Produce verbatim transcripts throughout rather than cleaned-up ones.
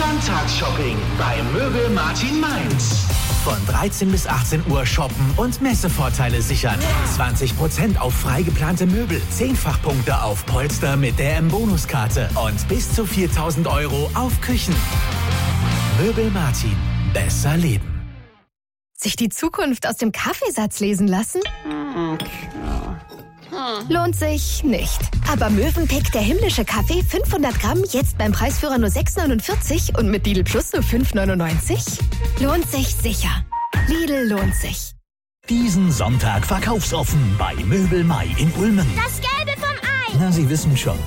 Sonntagsshopping bei Möbel Martin Mainz. Von dreizehn bis achtzehn Uhr shoppen und Messevorteile sichern. zwanzig Prozent auf frei geplante Möbel, Zehnfachpunkte auf Polster mit der M-Bonuskarte und bis zu viertausend Euro auf Küchen. Möbel Martin. Besser leben. Sich die Zukunft aus dem Kaffeesatz lesen lassen? Lohnt sich nicht. Aber Mövenpick, der himmlische Kaffee, fünfhundert Gramm, jetzt beim Preisführer nur sechs neunundvierzig und mit Lidl Plus nur fünf neunundneunzig? Lohnt sich sicher. Lidl lohnt sich. Diesen Sonntag verkaufsoffen bei Möbel Mai in Ulmen. Das Gelbe vom Ei. Na, Sie wissen schon.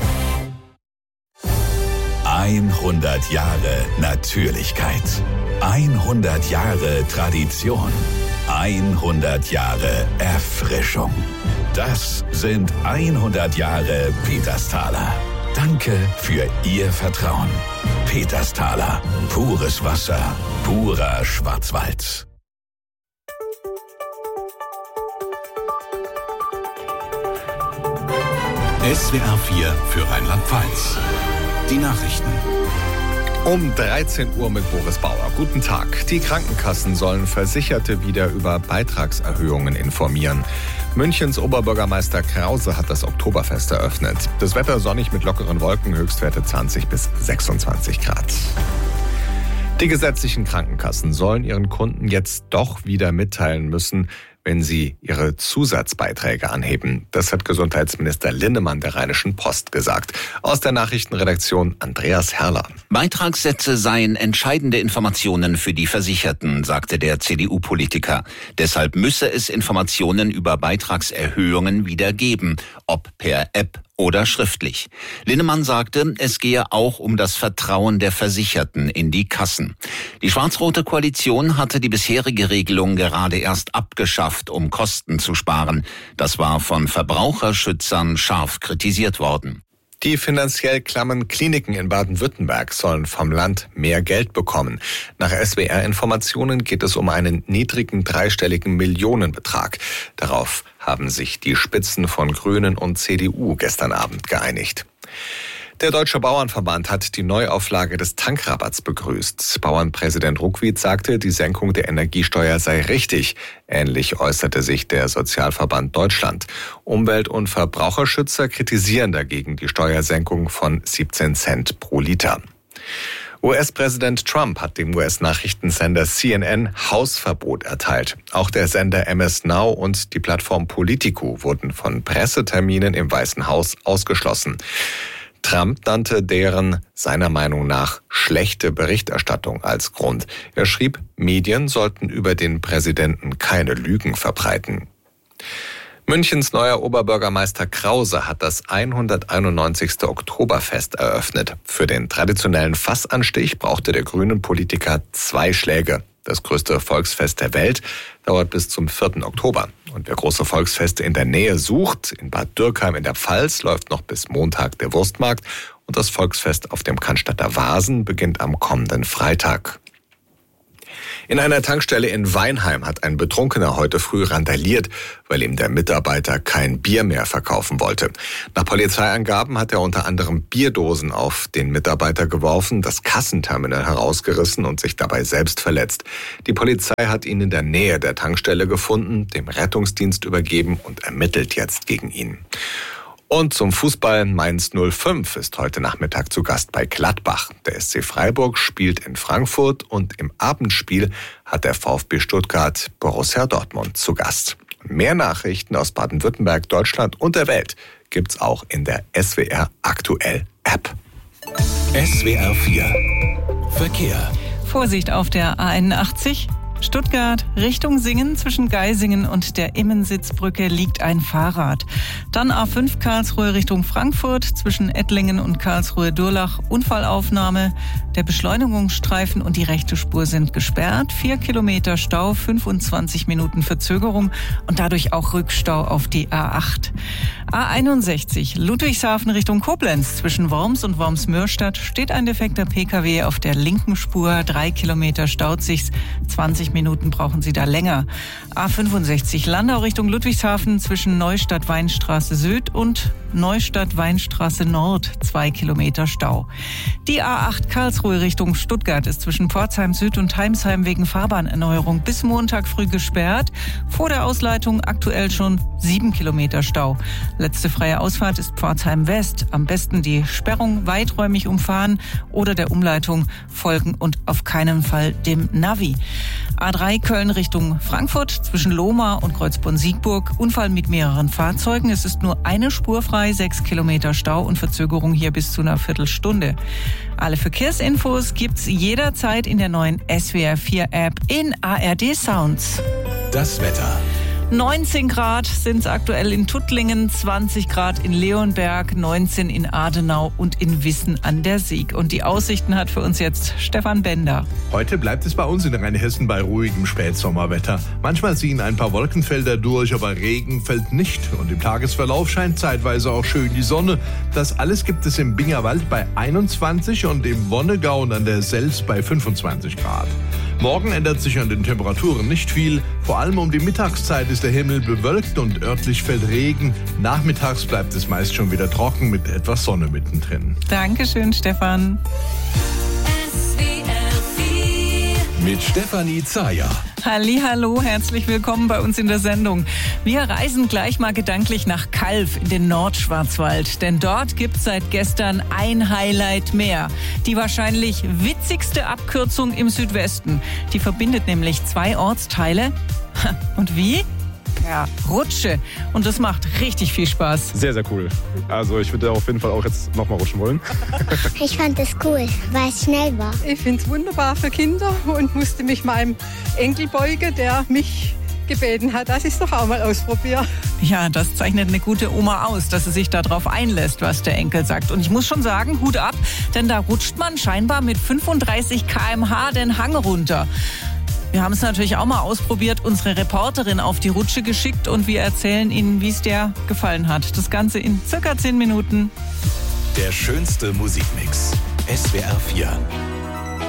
hundert Jahre Natürlichkeit. hundert Jahre Tradition. hundert Jahre Erfrischung. Das sind hundert Jahre Petersthaler. Danke für Ihr Vertrauen. Petersthaler. Pures Wasser. Purer Schwarzwald. S W R vier für Rheinland-Pfalz. Die Nachrichten. Um dreizehn Uhr mit Boris Bauer. Guten Tag. Die Krankenkassen sollen Versicherte wieder über Beitragserhöhungen informieren. Münchens Oberbürgermeister Krause hat das Oktoberfest eröffnet. Das Wetter sonnig mit lockeren Wolken, Höchstwerte zwanzig bis sechsundzwanzig Grad. Die gesetzlichen Krankenkassen sollen ihren Kunden jetzt doch wieder mitteilen müssen, wenn sie ihre Zusatzbeiträge anheben. Das hat Gesundheitsminister Linnemann der Rheinischen Post gesagt. Aus der Nachrichtenredaktion Andreas Herrler. Beitragssätze seien entscheidende Informationen für die Versicherten, sagte der C D U-Politiker. Deshalb müsse es Informationen über Beitragserhöhungen wieder geben, ob per App oder schriftlich. Linnemann sagte, es gehe auch um das Vertrauen der Versicherten in die Kassen. Die schwarz-rote Koalition hatte die bisherige Regelung gerade erst abgeschafft, um Kosten zu sparen. Das war von Verbraucherschützern scharf kritisiert worden. Die finanziell klammen Kliniken in Baden-Württemberg sollen vom Land mehr Geld bekommen. Nach S W R-Informationen geht es um einen niedrigen dreistelligen Millionenbetrag. Darauf haben sich die Spitzen von Grünen und C D U gestern Abend geeinigt. Der Deutsche Bauernverband hat die Neuauflage des Tankrabatts begrüßt. Bauernpräsident Ruckwied sagte, die Senkung der Energiesteuer sei richtig. Ähnlich äußerte sich der Sozialverband Deutschland. Umwelt- und Verbraucherschützer kritisieren dagegen die Steuersenkung von siebzehn Cent pro Liter. U S-Präsident Trump hat dem U S-Nachrichtensender C N N Hausverbot erteilt. Auch der Sender M S Now und die Plattform Politico wurden von Presseterminen im Weißen Haus ausgeschlossen. Trump nannte deren seiner Meinung nach schlechte Berichterstattung als Grund. Er schrieb, Medien sollten über den Präsidenten keine Lügen verbreiten. Münchens neuer Oberbürgermeister Krause hat das hunderteinundneunzigste Oktoberfest eröffnet. Für den traditionellen Fassanstich brauchte der Grünen-Politiker zwei Schläge. Das größte Volksfest der Welt dauert bis zum vierten Oktober. Und wer große Volksfeste in der Nähe sucht, in Bad Dürkheim in der Pfalz läuft noch bis Montag der Wurstmarkt und das Volksfest auf dem Cannstatter Wasen beginnt am kommenden Freitag. In einer Tankstelle in Weinheim hat ein Betrunkener heute früh randaliert, weil ihm der Mitarbeiter kein Bier mehr verkaufen wollte. Nach Polizeiangaben hat er unter anderem Bierdosen auf den Mitarbeiter geworfen, das Kassenterminal herausgerissen und sich dabei selbst verletzt. Die Polizei hat ihn in der Nähe der Tankstelle gefunden, dem Rettungsdienst übergeben und ermittelt jetzt gegen ihn. Und zum Fußball. Mainz null fünf ist heute Nachmittag zu Gast bei Gladbach. Der S C Freiburg spielt in Frankfurt und im Abendspiel hat der VfB Stuttgart Borussia Dortmund zu Gast. Mehr Nachrichten aus Baden-Württemberg, Deutschland und der Welt gibt's auch in der S W R Aktuell App. S W R vier Verkehr. Vorsicht auf der A einundachtzig. Stuttgart Richtung Singen, zwischen Geisingen und der Immensitzbrücke liegt ein Fahrrad. Dann A fünf Karlsruhe Richtung Frankfurt, zwischen Ettlingen und Karlsruhe-Durlach Unfallaufnahme. Der Beschleunigungsstreifen und die rechte Spur sind gesperrt. Vier Kilometer Stau, fünfundzwanzig Minuten Verzögerung und dadurch auch Rückstau auf die A acht. A einundsechzig Ludwigshafen Richtung Koblenz, zwischen Worms und Worms-Mürstadt steht ein defekter Pkw auf der linken Spur. Drei Kilometer staut sich's, zwanzig zwanzig Minuten brauchen Sie da länger. A fünfundsechzig Landau Richtung Ludwigshafen zwischen Neustadt-Weinstraße Süd und Neustadt-Weinstraße Nord, zwei Kilometer Stau. Die A acht Karlsruhe Richtung Stuttgart ist zwischen Pforzheim Süd und Heimsheim wegen Fahrbahnerneuerung bis Montag früh gesperrt. Vor der Ausleitung aktuell schon sieben Kilometer Stau. Letzte freie Ausfahrt ist Pforzheim West. Am besten die Sperrung weiträumig umfahren oder der Umleitung folgen und auf keinen Fall dem Navi. A drei Köln Richtung Frankfurt zwischen Lohmar und Kreuzborn-Siegburg. Unfall mit mehreren Fahrzeugen. Es ist nur eine Spur frei, sechs Kilometer Stau und Verzögerung hier bis zu einer Viertelstunde. Alle Verkehrsinfos gibt's jederzeit in der neuen S W R vier App in A R D Sounds. Das Wetter. neunzehn Grad sind es aktuell in Tuttlingen, zwanzig Grad in Leonberg, neunzehn in Adenau und in Wissen an der Sieg. Und die Aussichten hat für uns jetzt Stefan Bender. Heute bleibt es bei uns in Rheinhessen bei ruhigem Spätsommerwetter. Manchmal ziehen ein paar Wolkenfelder durch, aber Regen fällt nicht. Und im Tagesverlauf scheint zeitweise auch schön die Sonne. Das alles gibt es im Bingerwald bei einundzwanzig und im Wonnegau und an der Selz bei fünfundzwanzig Grad. Morgen ändert sich an den Temperaturen nicht viel. Vor allem um die Mittagszeit ist der Himmel bewölkt und örtlich fällt Regen. Nachmittags bleibt es meist schon wieder trocken mit etwas Sonne mittendrin. Dankeschön, Stefan. Mit Stefanie Zayer. Hallihallo, herzlich willkommen bei uns in der Sendung. Wir reisen gleich mal gedanklich nach Calw in den Nordschwarzwald, denn dort gibt's seit gestern ein Highlight mehr. Die wahrscheinlich witzigste Abkürzung im Südwesten. Die verbindet nämlich zwei Ortsteile. Und wie? Per Rutsche. Und das macht richtig viel Spaß. Sehr, sehr cool. Also ich würde auf jeden Fall auch jetzt nochmal rutschen wollen. Ich fand es cool, weil es schnell war. Ich finde es wunderbar für Kinder und musste mich meinem Enkel beugen, der mich gebeten hat, dass ich es doch auch mal ausprobiere. Ja, das zeichnet eine gute Oma aus, dass sie sich darauf einlässt, was der Enkel sagt. Und ich muss schon sagen, Hut ab, denn da rutscht man scheinbar mit fünfunddreißig Kilometer pro Stunde den Hang runter. Wir haben es natürlich auch mal ausprobiert, unsere Reporterin auf die Rutsche geschickt und wir erzählen Ihnen, wie es der gefallen hat. Das Ganze in circa zehn Minuten. Der schönste Musikmix. S W R vier.